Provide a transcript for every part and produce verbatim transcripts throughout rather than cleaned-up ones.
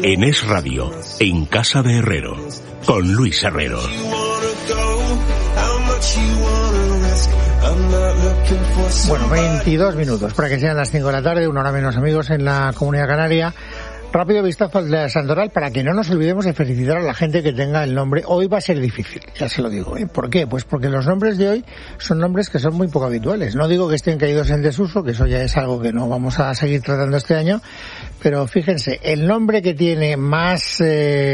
En Es Radio, en Casa de Herrero, con Luis Herrero. Bueno, veintidós minutos para que sean las cinco de la tarde, una hora menos, amigos, en la Comunidad Canaria. Rápido vistazo al de Santoral para que no nos olvidemos de felicitar a la gente que tenga el nombre. Hoy va a ser difícil, ya se lo digo. ¿eh? ¿Por qué? Pues porque los nombres de hoy son nombres que son muy poco habituales. No digo que estén caídos en desuso, que eso ya es algo que no vamos a seguir tratando este año, pero fíjense, el nombre que tiene más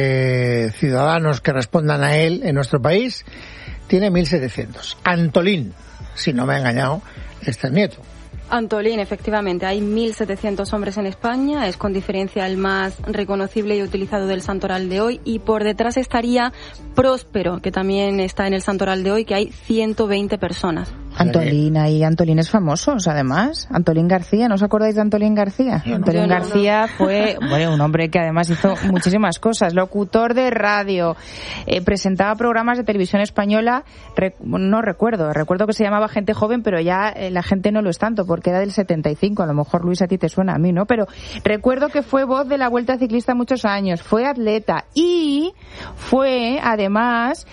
eh, ciudadanos que respondan a él en nuestro país tiene mil setecientos. Antolín, si no me ha engañado, este es nieto. Antolín, efectivamente. Hay mil setecientos hombres en España. Es con diferencia el más reconocible y utilizado del santoral de hoy. Y por detrás estaría Próspero, que también está en el santoral de hoy, que hay ciento veinte personas. Antolín, hay Antolines famosos, además. Antolín García, ¿no os acordáis de Antolín García? No, Antolín no, García no. fue bueno, un hombre que además hizo muchísimas cosas. Locutor de radio, eh, presentaba programas de televisión española, re, no recuerdo, recuerdo que se llamaba Gente Joven, pero ya eh, la gente no lo es tanto, porque era del setenta y cinco, a lo mejor, Luis, a ti te suena, a mí no, pero recuerdo que fue voz de la Vuelta Ciclista muchos años, fue atleta y fue, además,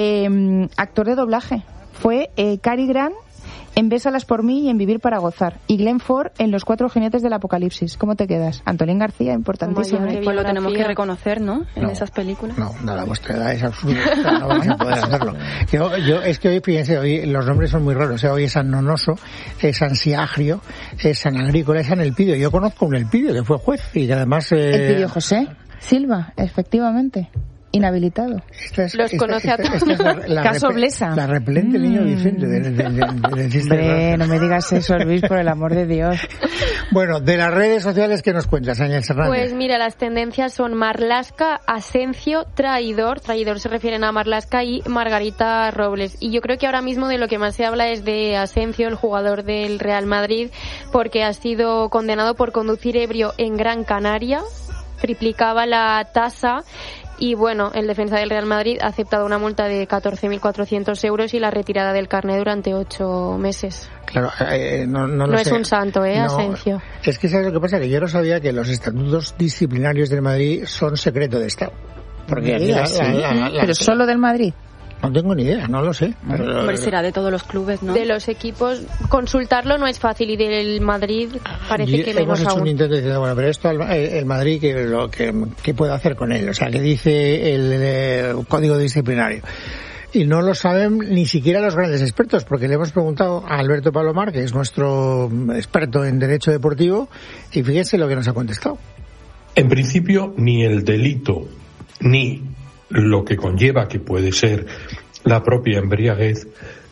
eh, actor de doblaje. Fue eh, Cary Grant en Bésalas por mí y en Vivir para gozar. Y Glenn Ford en Los cuatro jinetes del apocalipsis. ¿Cómo te quedas? Antolín García, importantísimo. Pues lo tenemos que reconocer, ¿no? En no, esas películas. No, nada, vuestra edad es absurda. No vais a poder hacerlo. Yo, yo, es que hoy, fíjense, hoy los nombres son muy raros. Hoy es San Nonoso, es San Siagrio, es San Agrícola, es San Elpidio. Yo conozco un Elpidio que fue juez y que además... Eh... Elpidio José Silva, efectivamente. Inhabilitado. Esta es, Los esta, conoce esta, a esta es la, la Caso repel, Blesa. La repelente mm. niño Vicente de, de, de, de, de Hombre, no me digas eso, Luis, por el amor de Dios. Bueno, de las redes sociales, ¿qué nos cuentas, Ángel Serrano? Pues mira, las tendencias son Marlaska, Asencio, Traidor, Traidor se refieren a Marlaska, y Margarita Robles. Y yo creo que ahora mismo de lo que más se habla es de Asencio, el jugador del Real Madrid, porque ha sido condenado por conducir ebrio en Gran Canaria, triplicaba la tasa. Y bueno, el defensa del Real Madrid ha aceptado una multa de catorce mil cuatrocientos euros y la retirada del carné durante ocho meses. Claro, eh, no, no, no lo es sé. un santo, ¿eh, no, Asencio? Es que ¿sabes lo que pasa? Que yo no sabía que los estatutos disciplinarios del Madrid son secreto de Estado. Porque aquí la, sí. la, la, la, Pero solo del Madrid. No tengo ni idea, no lo sé. Pero, Hombre, será de todos los clubes, ¿no? De los equipos, consultarlo no es fácil, y del Madrid parece y que hemos menos hecho aún. un intento diciendo, bueno, pero esto el, el Madrid, ¿qué, lo, que, ¿qué puede hacer con él? O sea, ¿qué dice el, el código disciplinario? Y no lo saben ni siquiera los grandes expertos, porque le hemos preguntado a Alberto Palomar, que es nuestro experto en derecho deportivo, y fíjense lo que nos ha contestado. En principio, ni el delito, ni lo que conlleva, que puede ser la propia embriaguez,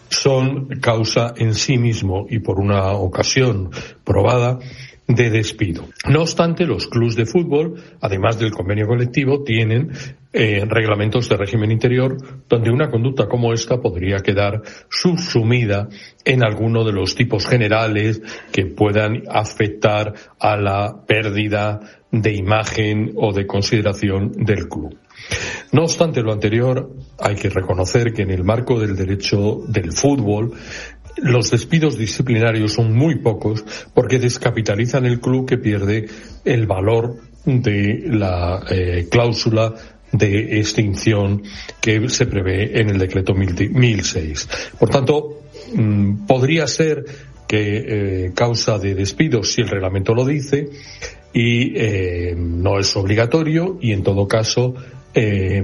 son causa en sí mismo y por una ocasión probada de despido. No obstante, los clubes de fútbol, además del convenio colectivo, tienen eh, reglamentos de régimen interior donde una conducta como esta podría quedar subsumida en alguno de los tipos generales que puedan afectar a la pérdida de imagen o de consideración del club. No obstante lo anterior, hay que reconocer que en el marco del derecho del fútbol, los despidos disciplinarios son muy pocos porque descapitalizan el club, que pierde el valor de la eh, cláusula de extinción que se prevé en el decreto mil seis. Por tanto, mmm, podría ser que eh, causa de despidos si el reglamento lo dice, y eh, no es obligatorio, y en todo caso Eh,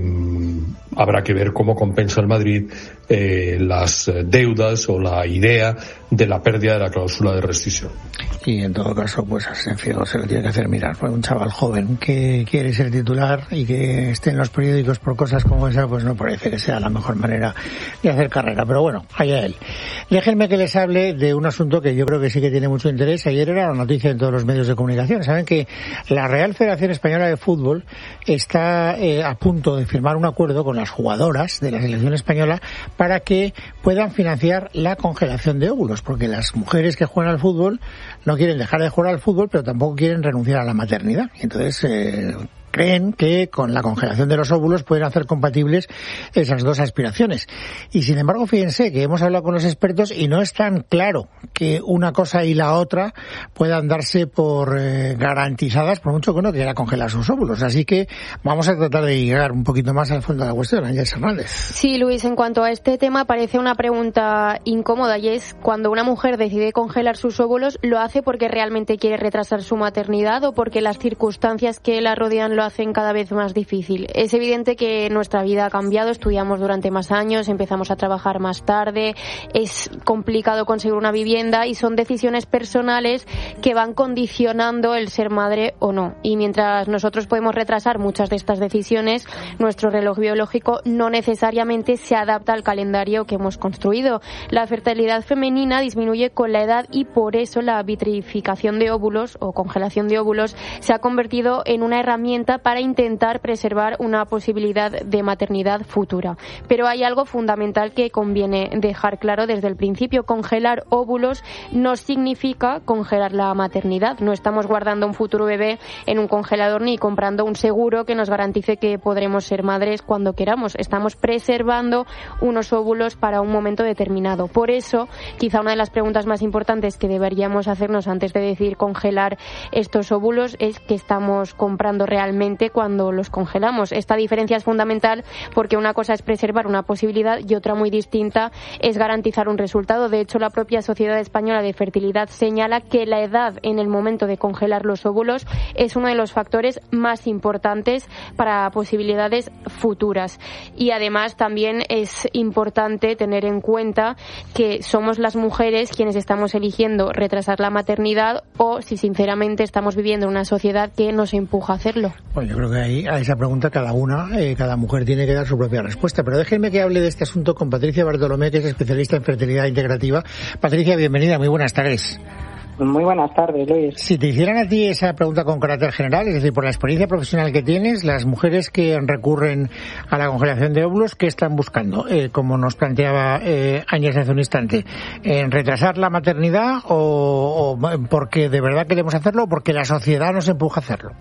habrá que ver cómo compensa el Madrid eh, las deudas o la idea de la pérdida de la cláusula de rescisión. Y en todo caso, pues Asencio se lo tiene que hacer mirar. Fue un chaval joven que quiere ser titular y que esté en los periódicos por cosas como esa, pues no parece que sea la mejor manera de hacer carrera. Pero bueno, allá él. Déjenme que les hable de un asunto que yo creo que sí que tiene mucho interés. Ayer era la noticia en todos los medios de comunicación. Saben que la Real Federación Española de Fútbol está eh, a punto de firmar un acuerdo con las jugadoras de la selección española para que puedan financiar la congelación de óvulos, porque las mujeres que juegan al fútbol no quieren dejar de jugar al fútbol, pero tampoco quieren renunciar a la maternidad. Entonces, eh, creen que con la congelación de los óvulos pueden hacer compatibles esas dos aspiraciones. Y sin embargo, fíjense que hemos hablado con los expertos y no es tan claro que una cosa y la otra puedan darse por eh, garantizadas, por mucho que uno quiera congelar sus óvulos. Así que vamos a tratar de llegar un poquito más al fondo de la cuestión. Ángeles Hernández. Sí, Luis, en cuanto a este tema parece una pregunta incómoda, y es cuando una mujer decide congelar sus óvulos, ¿lo hace porque realmente quiere retrasar su maternidad o porque las circunstancias que la rodean lo hacen cada vez más difícil? Es evidente que nuestra vida ha cambiado, estudiamos durante más años, empezamos a trabajar más tarde, es complicado conseguir una vivienda y son decisiones personales que van condicionando el ser madre o no. Y mientras nosotros podemos retrasar muchas de estas decisiones, nuestro reloj biológico no necesariamente se adapta al calendario que hemos construido. La fertilidad femenina disminuye con la edad y por eso la vitrificación de óvulos o congelación de óvulos se ha convertido en una herramienta para intentar preservar una posibilidad de maternidad futura. Pero hay algo fundamental que conviene dejar claro desde el principio. Congelar óvulos no significa congelar la maternidad. No estamos guardando un futuro bebé en un congelador ni comprando un seguro que nos garantice que podremos ser madres cuando queramos. Estamos preservando unos óvulos para un momento determinado. Por eso, quizá una de las preguntas más importantes que deberíamos hacernos antes de decidir congelar estos óvulos es qué estamos comprando realmente cuando los congelamos. Esta diferencia es fundamental porque una cosa es preservar una posibilidad y otra muy distinta es garantizar un resultado. De hecho, la propia Sociedad Española de Fertilidad señala que la edad en el momento de congelar los óvulos es uno de los factores más importantes para posibilidades futuras. Y además también es importante tener en cuenta que somos las mujeres quienes estamos eligiendo retrasar la maternidad o si sinceramente estamos viviendo en una sociedad que nos empuja a hacerlo. Bueno, yo creo que ahí a esa pregunta cada una, eh, cada mujer tiene que dar su propia respuesta. Pero déjenme que hable de este asunto con Patricia Bartolomé, que es especialista en fertilidad integrativa. Patricia, bienvenida, muy buenas tardes. Muy buenas tardes, Luis. Si te hicieran a ti esa pregunta con carácter general, es decir, por la experiencia profesional que tienes, las mujeres que recurren a la congelación de óvulos, ¿qué están buscando? Eh, como nos planteaba eh, Áñez hace un instante, ¿en retrasar la maternidad o, o porque de verdad queremos hacerlo o porque la sociedad nos empuja a hacerlo?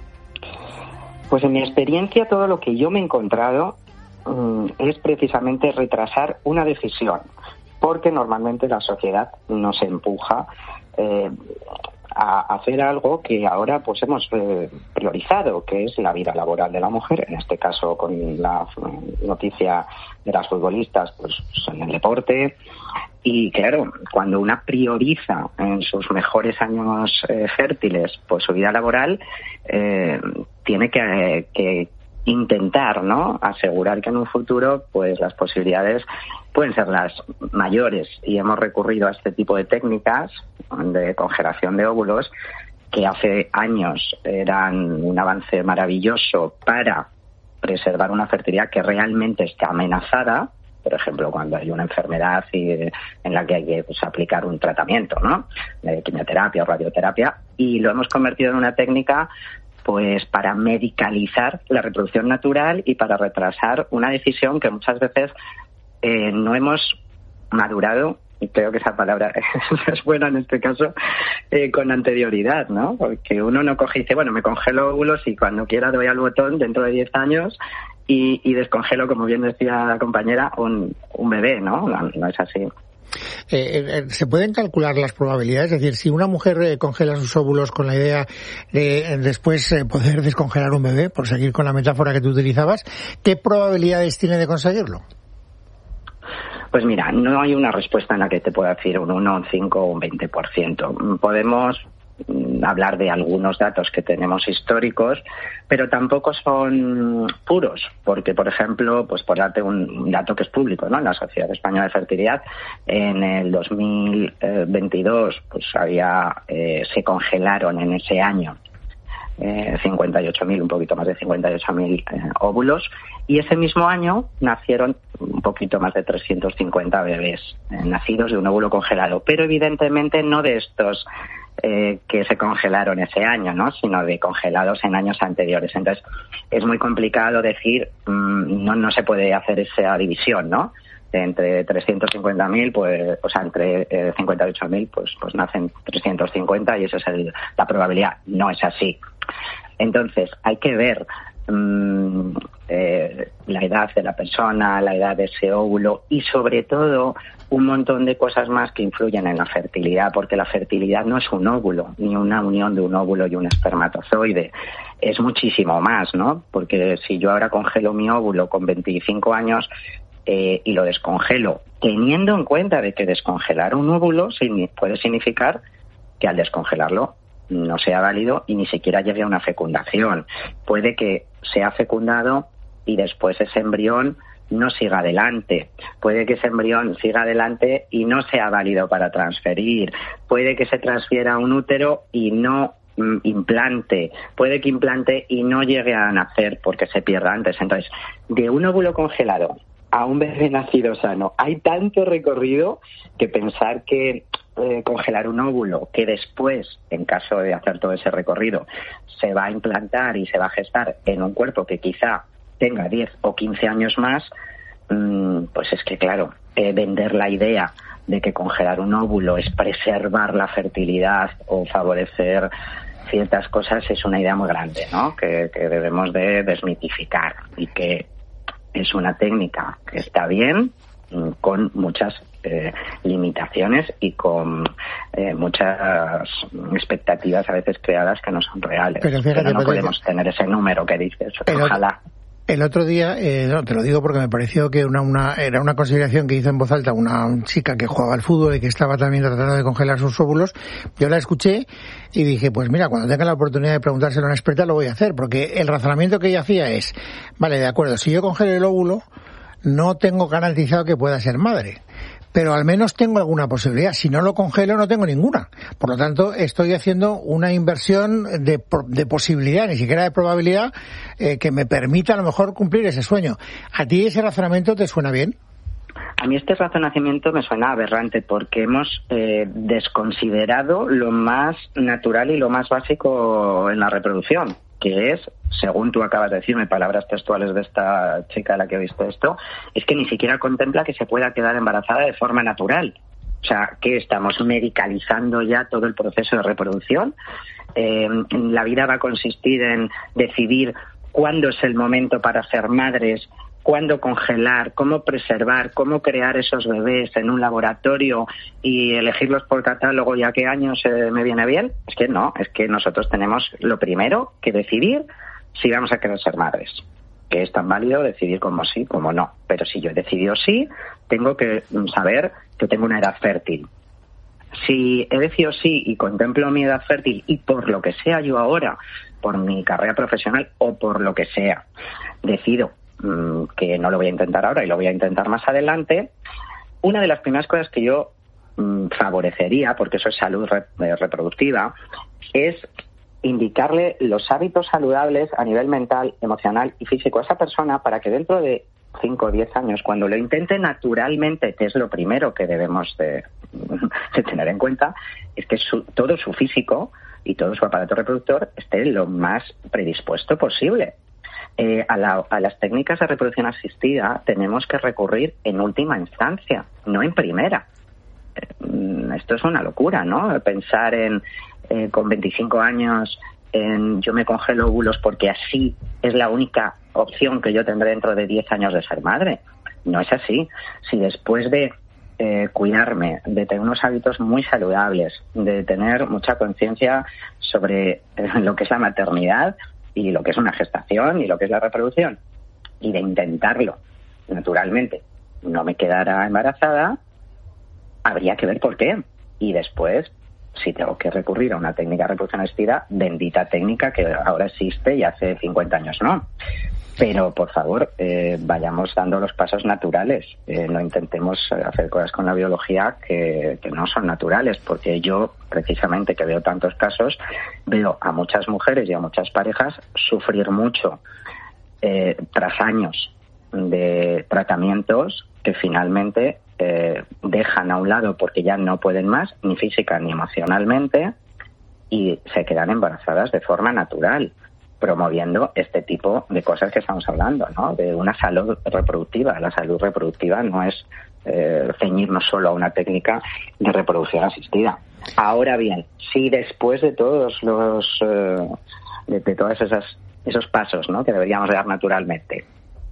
Pues en mi experiencia todo lo que yo me he encontrado um, es precisamente retrasar una decisión, porque normalmente la sociedad nos empuja eh, a hacer algo que ahora pues hemos eh, priorizado, que es la vida laboral de la mujer, en este caso con la noticia de las futbolistas pues en el deporte. Y claro, cuando una prioriza en sus mejores años eh, fértiles pues su vida laboral, eh, tiene que, que intentar, ¿no?, asegurar que en un futuro pues las posibilidades pueden ser las mayores, y hemos recurrido a este tipo de técnicas de congelación de óvulos que hace años eran un avance maravilloso para preservar una fertilidad que realmente está amenazada. Por ejemplo, cuando hay una enfermedad y, en la que hay que pues, aplicar un tratamiento, ¿no?, de quimioterapia o radioterapia, y lo hemos convertido en una técnica pues para medicalizar la reproducción natural y para retrasar una decisión que muchas veces eh, no hemos madurado, y creo que esa palabra es buena en este caso, eh, con anterioridad, ¿no? Porque uno no coge y dice, bueno, me congelo óvulos y cuando quiera doy al botón dentro de diez años y, y descongelo, como bien decía la compañera, un, un bebé, ¿no? No, no es así. Eh, eh, ¿Se pueden calcular las probabilidades? Es decir, si una mujer eh, congela sus óvulos con la idea de eh, después eh, poder descongelar un bebé, por seguir con la metáfora que tú utilizabas, ¿qué probabilidades tiene de conseguirlo? Pues mira, no hay una respuesta en la que te pueda decir un uno, un cinco o un veinte por ciento. Podemos hablar de algunos datos que tenemos históricos, pero tampoco son puros, porque, por ejemplo, pues por darte un dato que es público, ¿no?, en la Sociedad Española de Fertilidad, en el dos mil veintidós, pues había, eh, se congelaron en ese año eh, cincuenta y ocho mil, un poquito más de cincuenta y ocho mil eh, óvulos, y ese mismo año nacieron un poquito más de trescientos cincuenta bebés eh, nacidos de un óvulo congelado, pero evidentemente no de estos Eh, que se congelaron ese año, ¿no?, sino de congelados en años anteriores. Entonces, es muy complicado decir, mmm, no no se puede hacer esa división, ¿no?, de entre trescientos cincuenta mil, pues, o sea, entre eh, cincuenta y ocho mil, pues, pues nacen trescientos cincuenta y esa es el, la probabilidad. No es así. Entonces, hay que ver mmm, eh, la edad de la persona, la edad de ese óvulo y sobre todo un montón de cosas más que influyen en la fertilidad, porque la fertilidad no es un óvulo, ni una unión de un óvulo y un espermatozoide, es muchísimo más, ¿no? Porque si yo ahora congelo mi óvulo con veinticinco años eh, y lo descongelo, teniendo en cuenta de que descongelar un óvulo puede significar que al descongelarlo no sea válido y ni siquiera llegue a una fecundación. Puede que sea fecundado y después ese embrión no siga adelante. Puede que ese embrión siga adelante y no sea válido para transferir. Puede que se transfiera a un útero y no mm, implante. Puede que implante y no llegue a nacer porque se pierda antes. Entonces, de un óvulo congelado a un bebé nacido sano, hay tanto recorrido que pensar que eh, congelar un óvulo que después, en caso de hacer todo ese recorrido, se va a implantar y se va a gestar en un cuerpo que quizá tenga diez o quince años más, mmm, pues es que claro, eh, vender la idea de que congelar un óvulo es preservar la fertilidad o favorecer ciertas cosas es una idea muy grande, ¿no? Que, que debemos de desmitificar y que es una técnica que está bien, con muchas eh, limitaciones y con eh, muchas expectativas a veces creadas que no son reales. Pero, fíjate, pero no podemos que... tener ese número que dices. Ojalá. El otro día, eh, no, te lo digo porque me pareció que una, una, era una consideración que hizo en voz alta una chica que jugaba al fútbol y que estaba también tratando de congelar sus óvulos. Yo la escuché y dije, pues mira, cuando tenga la oportunidad de preguntárselo a una experta lo voy a hacer, porque el razonamiento que ella hacía es, vale, de acuerdo, si yo congelo el óvulo, no tengo garantizado que pueda ser madre, pero al menos tengo alguna posibilidad. Si no lo congelo, no tengo ninguna. Por lo tanto, estoy haciendo una inversión de, de posibilidad, ni siquiera de probabilidad, eh, que me permita a lo mejor cumplir ese sueño. ¿A ti ese razonamiento te suena bien? A mí este razonamiento me suena aberrante porque hemos eh, desconsiderado lo más natural y lo más básico en la reproducción, que es, según tú acabas de decirme, palabras textuales de esta chica a la que he visto esto, es que ni siquiera contempla que se pueda quedar embarazada de forma natural. O sea, que estamos medicalizando ya todo el proceso de reproducción. Eh, la vida va a consistir en decidir cuándo es el momento para ser madres, cuándo congelar, cómo preservar, cómo crear esos bebés en un laboratorio y elegirlos por catálogo y a qué años eh, me viene bien. Es que no, es que nosotros tenemos lo primero que decidir si vamos a querer ser madres, que es tan válido decidir como sí como no. Pero si yo he decidido sí, tengo que saber que tengo una edad fértil. Si he decidido sí y contemplo mi edad fértil y por lo que sea yo ahora, por mi carrera profesional o por lo que sea, decido que no lo voy a intentar ahora y lo voy a intentar más adelante, una de las primeras cosas que yo mmm, favorecería, porque eso es salud re- reproductiva, es indicarle los hábitos saludables a nivel mental, emocional y físico a esa persona para que dentro de cinco o diez años, cuando lo intente naturalmente, que es lo primero que debemos de, de tener en cuenta, es que su, todo su físico y todo su aparato reproductor esté lo más predispuesto posible. Eh, a, la, a las técnicas de reproducción asistida tenemos que recurrir en última instancia, no en primera. Eh, esto es una locura, ¿no? Pensar en eh, con veinticinco años en yo me congelo óvulos porque así es la única opción que yo tendré dentro de diez años de ser madre. No es así. Si después de eh, cuidarme, de tener unos hábitos muy saludables, de tener mucha conciencia sobre eh, lo que es la maternidad y lo que es una gestación y lo que es la reproducción, y de intentarlo naturalmente, no me quedara embarazada, habría que ver por qué. Y después, si tengo que recurrir a una técnica de reproducción asistida, bendita técnica que ahora existe y hace cincuenta años no. Pero, por favor, eh, vayamos dando los pasos naturales. Eh, no intentemos hacer cosas con la biología que, que no son naturales, porque yo, precisamente, que veo tantos casos, veo a muchas mujeres y a muchas parejas sufrir mucho eh, tras años de tratamientos que finalmente eh, dejan a un lado porque ya no pueden más, ni física ni emocionalmente, y se quedan embarazadas de forma natural, promoviendo este tipo de cosas que estamos hablando, ¿no? De una salud reproductiva. La salud reproductiva no es eh, ceñirnos solo a una técnica de reproducción asistida. Ahora bien, si después de todos los eh, de, de todos esas, esos pasos, ¿no?, que deberíamos dar naturalmente.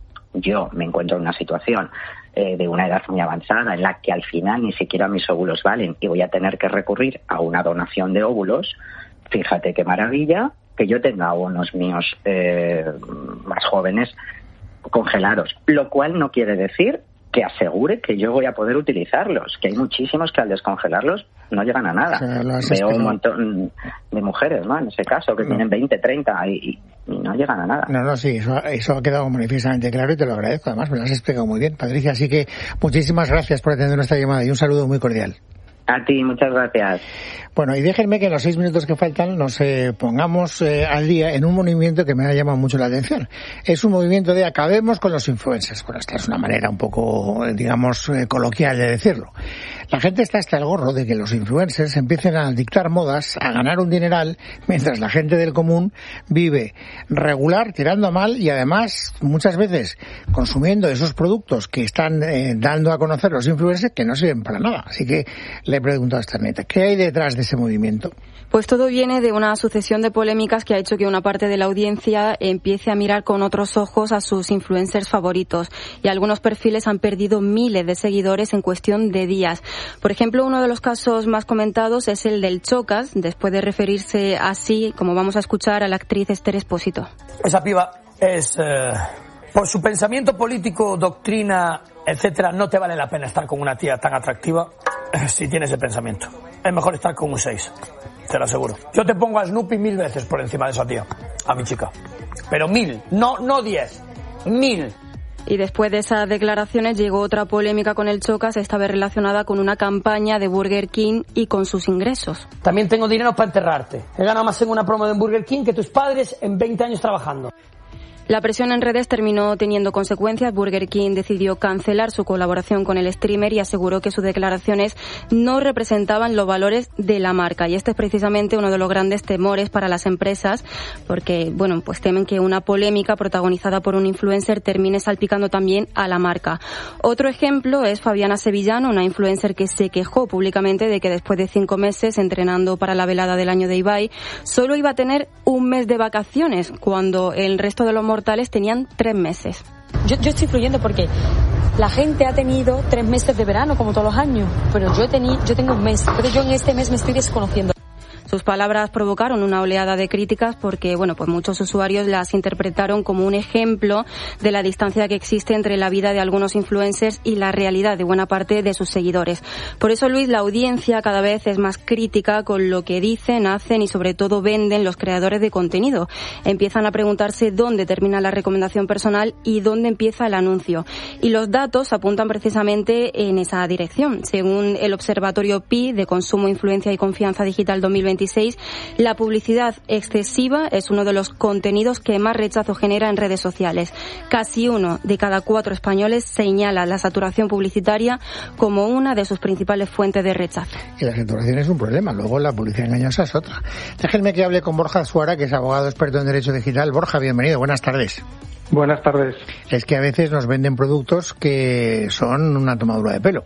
Yo me encuentro en una situación eh, de una edad muy avanzada en la que al final ni siquiera mis óvulos valen y voy a tener que recurrir a una donación de óvulos. Fíjate qué maravilla que yo tenga unos míos eh, más jóvenes congelados, lo cual no quiere decir que asegure que yo voy a poder utilizarlos, que hay muchísimos que al descongelarlos no llegan a nada. O sea, veo un montón de mujeres, ¿no?, en ese caso, que no. tienen veinte, treinta y, y no llegan a nada. No, no, sí, eso, eso ha quedado manifiestamente claro y te lo agradezco. Además, me lo has explicado muy bien, Patricia. Así que muchísimas gracias por atender nuestra llamada y un saludo muy cordial. A ti, muchas gracias. Bueno, y déjenme que en los seis minutos que faltan nos eh, pongamos eh, al día en un movimiento que me ha llamado mucho la atención. Es un movimiento de acabemos con los influencers. Bueno, esta es una manera un poco, digamos, eh, coloquial de decirlo. La gente está hasta el gorro de que los influencers empiecen a dictar modas, a ganar un dineral, mientras la gente del común vive regular, tirando a mal y además muchas veces consumiendo esos productos que están eh, dando a conocer los influencers que no sirven para nada. Así que le he preguntado a esta neta, ¿qué hay detrás de ese movimiento? Pues todo viene de una sucesión de polémicas que ha hecho que una parte de la audiencia empiece a mirar con otros ojos a sus influencers favoritos y algunos perfiles han perdido miles de seguidores en cuestión de días. Por ejemplo, uno de los casos más comentados es el del Chocas, después de referirse así, como vamos a escuchar, a la actriz Esther Expósito. Esa piba es, eh, por su pensamiento político, doctrina, etcétera, no te vale la pena estar con una tía tan atractiva si tienes ese pensamiento. Es mejor estar con un seis. Te lo aseguro. Yo te pongo a Snoopy mil veces por encima de esa tía, a mi chica. Pero mil, no, no diez, mil. Y después de esas declaraciones llegó otra polémica con el Chocas, esta vez relacionada con una campaña de Burger King y con sus ingresos. También tengo dinero para enterrarte. He ganado más en una promo de Burger King que tus padres en veinte años trabajando. La presión en redes terminó teniendo consecuencias. Burger King decidió cancelar su colaboración con el streamer y aseguró que sus declaraciones no representaban los valores de la marca. Y este es precisamente uno de los grandes temores para las empresas, porque, bueno, pues temen que una polémica protagonizada por un influencer termine salpicando también a la marca. Otro ejemplo es Fabiana Sevillano, una influencer que se quejó públicamente de que después de cinco meses entrenando para la velada del año de Ibai, solo iba a tener un mes de vacaciones, cuando el resto de los mortales tenían tres meses. Yo, yo estoy fluyendo porque la gente ha tenido tres meses de verano, como todos los años, pero yo, tení, yo tengo un mes, pero yo en este mes me estoy desconociendo. Sus palabras provocaron una oleada de críticas porque, bueno, pues muchos usuarios las interpretaron como un ejemplo de la distancia que existe entre la vida de algunos influencers y la realidad de buena parte de sus seguidores. Por eso, Luis, la audiencia cada vez es más crítica con lo que dicen, hacen y sobre todo venden los creadores de contenido. Empiezan a preguntarse dónde termina la recomendación personal y dónde empieza el anuncio. Y los datos apuntan precisamente en esa dirección. Según el Observatorio P I de Consumo, Influencia y Confianza Digital dos mil veintiséis, la publicidad excesiva es uno de los contenidos que más rechazo genera en redes sociales. Casi uno de cada cuatro españoles señala la saturación publicitaria como una de sus principales fuentes de rechazo. Y la saturación es un problema, luego la publicidad engañosa es otra. Déjenme que hable con Borja Suara, que es abogado experto en Derecho Digital. Borja, bienvenido, buenas tardes. Buenas tardes. Es que a veces nos venden productos que son una tomadura de pelo.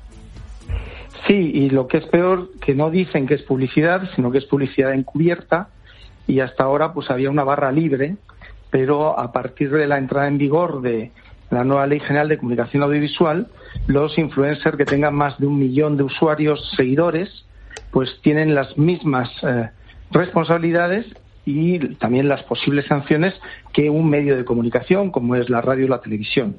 Sí, y lo que es peor, que no dicen que es publicidad, sino que es publicidad encubierta, y hasta ahora pues había una barra libre, pero a partir de la entrada en vigor de la nueva Ley General de Comunicación Audiovisual, los influencers que tengan más de un millón de usuarios seguidores, pues tienen las mismas eh, responsabilidades y también las posibles sanciones que un medio de comunicación, como es la radio o la televisión.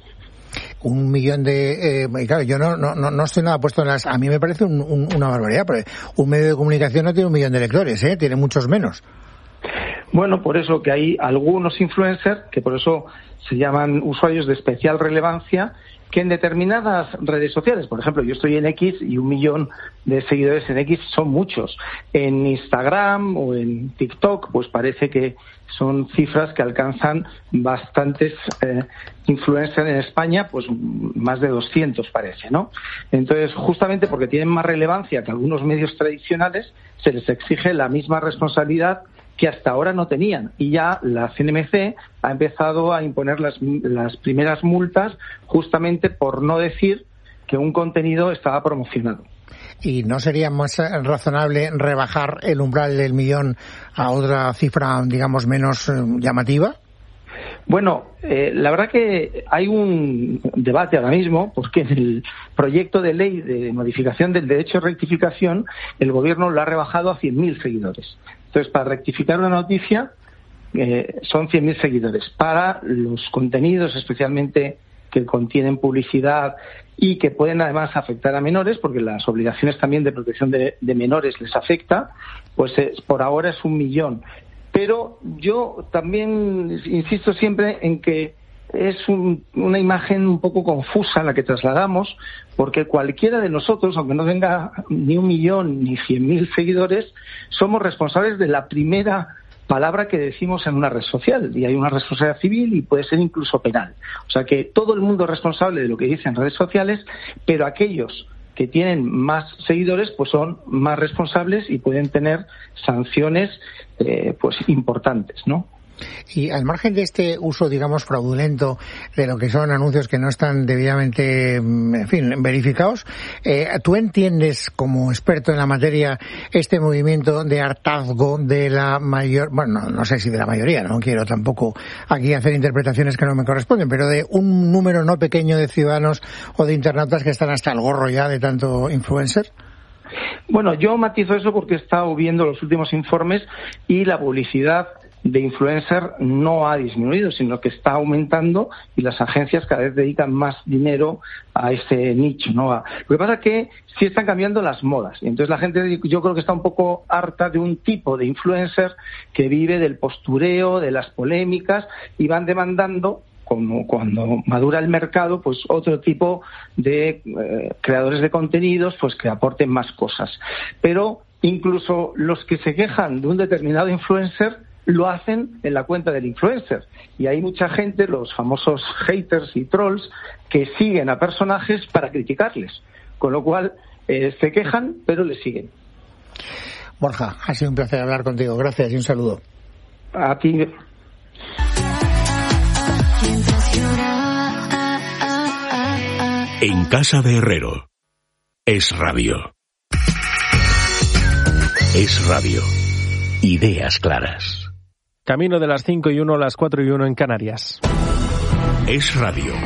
Un millón de... Eh, claro, yo no, no, no estoy nada puesto en las... A mí me parece un, un, una barbaridad, porque un medio de comunicación no tiene un millón de lectores, ¿eh? Tiene muchos menos. Bueno, por eso que hay algunos influencers, que por eso se llaman usuarios de especial relevancia, que en determinadas redes sociales, por ejemplo, yo estoy en X y un millón de seguidores en X son muchos. En Instagram o en TikTok, pues parece que son cifras que alcanzan bastantes eh, influencers en España, pues más de doscientos parece, ¿no? Entonces, justamente porque tienen más relevancia que algunos medios tradicionales, se les exige la misma responsabilidad que hasta ahora no tenían. Y ya la C N M C ha empezado a imponer las, las primeras multas justamente por no decir que un contenido estaba promocionado. ¿Y no sería más razonable rebajar el umbral del millón a otra cifra, digamos, menos llamativa? Bueno, eh, la verdad que hay un debate ahora mismo, porque en el proyecto de ley de modificación del derecho de rectificación, el Gobierno lo ha rebajado a cien mil seguidores. Entonces, para rectificar una noticia, eh, son cien mil seguidores. Para los contenidos, especialmente que contienen publicidad y que pueden además afectar a menores, porque las obligaciones también de protección de, de menores les afecta, pues es, por ahora es un millón. Pero yo también insisto siempre en que es un, una imagen un poco confusa la que trasladamos, porque cualquiera de nosotros, aunque no tenga ni un millón ni cien mil seguidores, somos responsables de la primera palabra que decimos en una red social, y hay una responsabilidad civil y puede ser incluso penal. O sea que todo el mundo es responsable de lo que dice en redes sociales, pero aquellos que tienen más seguidores pues son más responsables y pueden tener sanciones eh, pues importantes, ¿no? Y al margen de este uso, digamos, fraudulento de lo que son anuncios que no están debidamente, en fin, verificados, eh, ¿tú entiendes, como experto en la materia, este movimiento de hartazgo de la mayor, bueno, no, no sé si de la mayoría, no quiero tampoco aquí hacer interpretaciones que no me corresponden, pero de un número no pequeño de ciudadanos o de internautas que están hasta el gorro ya de tanto influencer? Bueno, yo matizo eso porque he estado viendo los últimos informes y la publicidad de influencer no ha disminuido, sino que está aumentando y las agencias cada vez dedican más dinero a ese nicho, ¿no? Lo que pasa es que sí están cambiando las modas y entonces la gente, yo creo que está un poco harta de un tipo de influencer que vive del postureo, de las polémicas y van demandando, como cuando madura el mercado, pues otro tipo de eh, creadores de contenidos pues que aporten más cosas. Pero incluso los que se quejan de un determinado influencer lo hacen en la cuenta del influencer. Y hay mucha gente, los famosos haters y trolls, que siguen a personajes para criticarles. Con lo cual, eh, se quejan, pero le siguen. Borja, ha sido un placer hablar contigo. Gracias y un saludo. A ti. En Casa de Herrero. Es Radio. Es Radio. Ideas claras. Camino de las cinco y uno, las cuatro y uno en Canarias. Es Radio.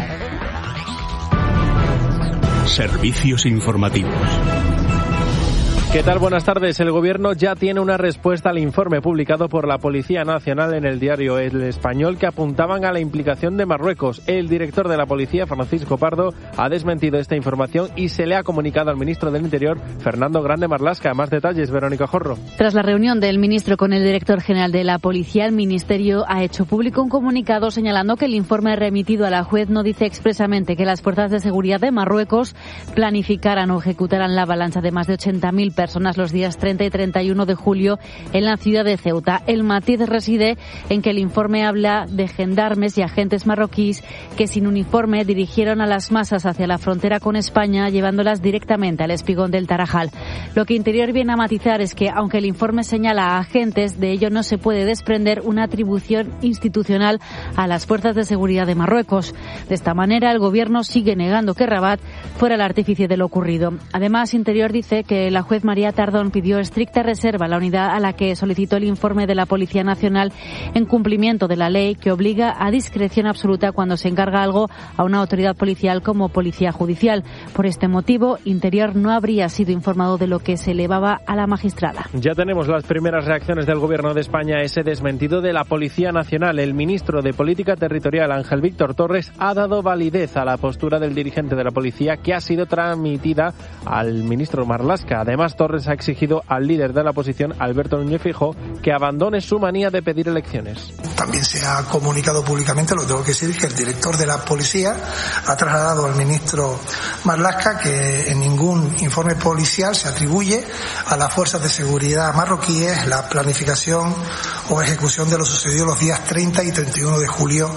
Servicios informativos. ¿Qué tal? Buenas tardes. El Gobierno ya tiene una respuesta al informe publicado por la Policía Nacional en el diario El Español que apuntaban a la implicación de Marruecos. El director de la Policía, Francisco Pardo, ha desmentido esta información y se le ha comunicado al ministro del Interior, Fernando Grande Marlaska. Más detalles, Verónica Jorro. Tras la reunión del ministro con el director general de la Policía, el Ministerio ha hecho público un comunicado señalando que el informe remitido a la juez no dice expresamente que las fuerzas de seguridad de Marruecos planificaran o ejecutaran la avalancha de más de ochenta mil personas los días treinta y treinta y uno de julio en la ciudad de Ceuta. El matiz reside en que el informe habla de gendarmes y agentes marroquíes que sin uniforme dirigieron a las masas hacia la frontera con España, llevándolas directamente al espigón del Tarajal. Lo que Interior viene a matizar es que, aunque el informe señala a agentes, de ello no se puede desprender una atribución institucional a las fuerzas de seguridad de Marruecos. De esta manera, el Gobierno sigue negando que Rabat fuera el artífice de lo ocurrido. Además, Interior dice que la juez María Tardón pidió estricta reserva a la unidad a la que solicitó el informe de la Policía Nacional en cumplimiento de la ley que obliga a discreción absoluta cuando se encarga algo a una autoridad policial como Policía Judicial. Por este motivo, Interior no habría sido informado de lo que se elevaba a la magistrada. Ya tenemos las primeras reacciones del Gobierno de España a ese desmentido de la Policía Nacional. El ministro de Política Territorial, Ángel Víctor Torres, ha dado validez a la postura del dirigente de la Policía que ha sido transmitida al ministro Marlaska. Además, Torres ha exigido al líder de la oposición, Alberto Núñez Feijóo, que abandone su manía de pedir elecciones. También se ha comunicado públicamente, lo tengo que decir, que el director de la policía ha trasladado al ministro Marlaska que en ningún informe policial se atribuye a las fuerzas de seguridad marroquíes la planificación o ejecución de lo sucedido los días treinta y treinta y uno de julio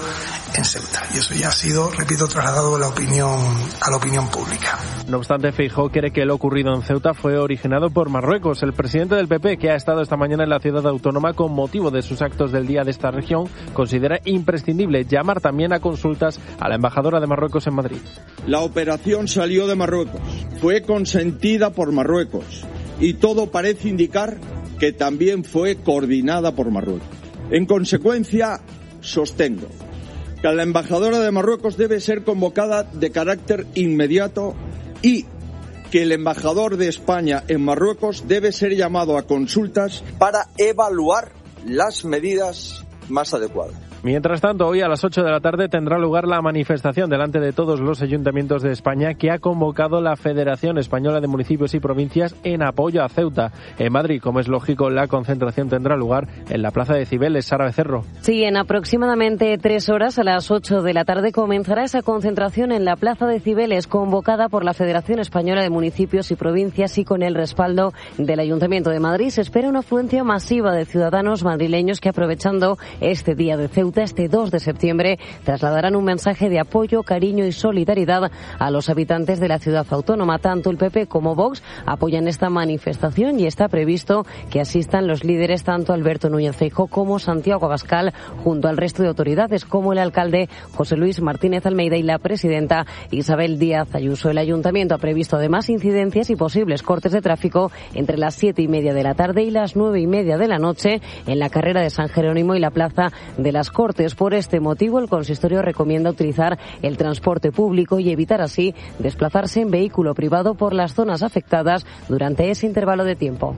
en Ceuta. Y eso ya ha sido, repito, trasladado a la opinión, a la opinión pública. No obstante, Feijóo cree que lo ocurrido en Ceuta fue originado por Marruecos. El presidente del P P, que ha estado esta mañana en la ciudad autónoma con motivo de sus actos del día de esta región, considera imprescindible llamar también a consultas a la embajadora de Marruecos en Madrid. La operación salió de Marruecos, fue consentida por Marruecos y todo parece indicar que también fue coordinada por Marruecos. En consecuencia, sostengo que la embajadora de Marruecos debe ser convocada de carácter inmediato y que el embajador de España en Marruecos debe ser llamado a consultas para evaluar las medidas más adecuadas. Mientras tanto, hoy a las ocho de la tarde tendrá lugar la manifestación delante de todos los ayuntamientos de España que ha convocado la Federación Española de Municipios y Provincias en apoyo a Ceuta. En Madrid, como es lógico, la concentración tendrá lugar en la Plaza de Cibeles. Sara Becerro. Sí, en aproximadamente tres horas, a las ocho de la tarde, comenzará esa concentración en la Plaza de Cibeles, convocada por la Federación Española de Municipios y Provincias y con el respaldo del Ayuntamiento de Madrid. Se espera una afluencia masiva de ciudadanos madrileños que, aprovechando este día de Ceuta, este dos de septiembre, trasladarán un mensaje de apoyo, cariño y solidaridad a los habitantes de la ciudad autónoma. Tanto el P P como Vox apoyan esta manifestación y está previsto que asistan los líderes tanto Alberto Núñez Feijóo como Santiago Abascal, junto al resto de autoridades como el alcalde José Luis Martínez Almeida y la presidenta Isabel Díaz Ayuso. El ayuntamiento ha previsto además incidencias y posibles cortes de tráfico entre las siete y media de la tarde y las nueve y media de la noche en la carrera de San Jerónimo y la plaza de las Cortes. Por este motivo, el consistorio recomienda utilizar el transporte público y evitar así desplazarse en vehículo privado por las zonas afectadas durante ese intervalo de tiempo.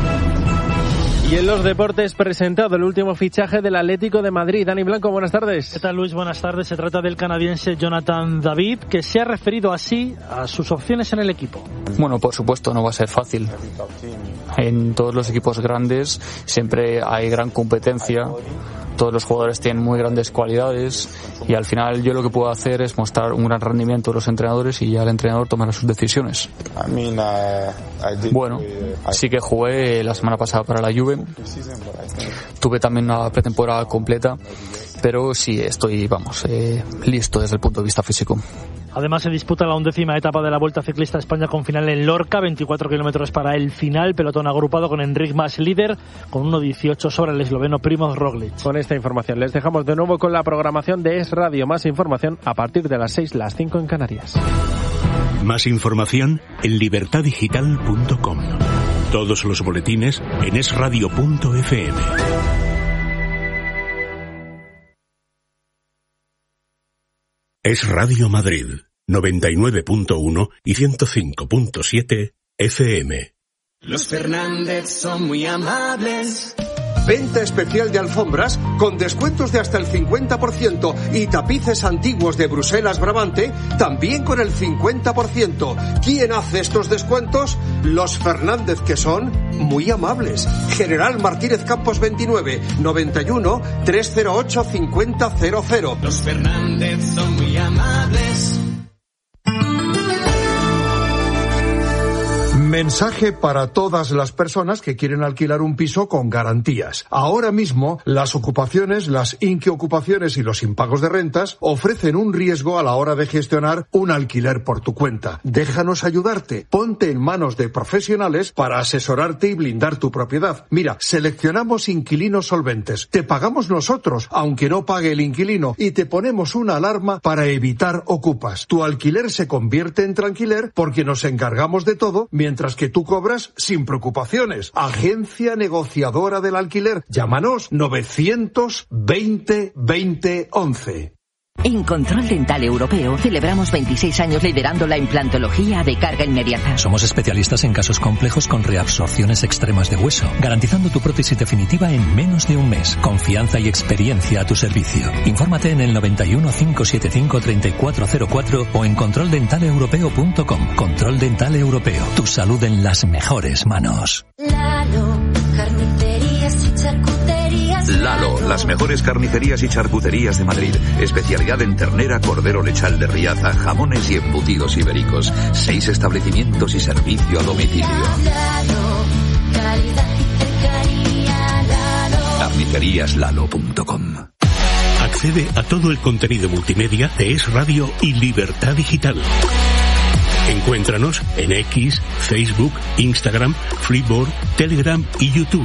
Y en los deportes, presentado el último fichaje del Atlético de Madrid. Dani Blanco, buenas tardes. ¿Qué tal, Luis? Buenas tardes. Se trata del canadiense Jonathan David, que se ha referido así a sus opciones en el equipo. Bueno, por supuesto, no va a ser fácil. En todos los equipos grandes siempre hay gran competencia. Todos los jugadores tienen muy grandes cualidades y al final yo lo que puedo hacer es mostrar un gran rendimiento de los entrenadores y ya el entrenador tomará sus decisiones. Bueno, sí que jugué la semana pasada para la Juve, tuve también una pretemporada completa, pero sí estoy, vamos, eh, listo desde el punto de vista físico. Además se disputa la undécima etapa de la Vuelta Ciclista a España con final en Lorca, veinticuatro kilómetros para el final, pelotón agrupado con Enric Mas líder, con uno dieciocho sobre el esloveno Primoz Roglic. Con esta información les dejamos de nuevo con la programación de Es Radio. Más información a partir de las seis, las cinco en Canarias. Más información en libertad digital punto com. Todos los boletines en es radio punto efe eme. Es Radio Madrid, noventa y nueve punto uno y ciento cinco punto siete efe eme. Los Fernández son muy amables. Venta especial de alfombras con descuentos de hasta el cincuenta por ciento y tapices antiguos de Bruselas Brabante también con el cincuenta por ciento. ¿Quién hace estos descuentos? Los Fernández, que son muy amables. General Martínez Campos veintinueve, noventa y uno, trescientos ocho, cincuenta cero cero. Los Fernández son muy amables. Mensaje para todas las personas que quieren alquilar un piso con garantías. Ahora mismo, las ocupaciones, las inquiocupaciones y los impagos de rentas ofrecen un riesgo a la hora de gestionar un alquiler por tu cuenta. Déjanos ayudarte. Ponte en manos de profesionales para asesorarte y blindar tu propiedad. Mira, seleccionamos inquilinos solventes. Te pagamos nosotros, aunque no pague el inquilino, y te ponemos una alarma para evitar ocupas. Tu alquiler se convierte en tranquiler porque nos encargamos de todo mientras que tú cobras sin preocupaciones. Agencia Negociadora del Alquiler. Llámanos novecientos veinte veinte once. En Control Dental Europeo celebramos veintiséis años liderando la implantología de carga inmediata. Somos especialistas en casos complejos con reabsorciones extremas de hueso, garantizando tu prótesis definitiva en menos de un mes. Confianza y experiencia a tu servicio. Infórmate en el noventa y uno, cinco setenta y cinco, treinta y cuatro cero cuatro o en control dental europeo punto com. Control Dental Europeo. Tu salud en las mejores manos. Lalo, carnicerías y charcuterías. Lalo, las mejores carnicerías y charcuterías de Madrid. Especialidad en ternera, cordero lechal de Riaza, jamones y embutidos ibéricos. Seis establecimientos y servicio a domicilio. Lalo, calidad y cercanía, Lalo. carnicerías lalo punto com. Accede a todo el contenido multimedia de Es Radio y Libertad Digital. Encuéntranos en X, Facebook, Instagram, Freeboard, Telegram y YouTube.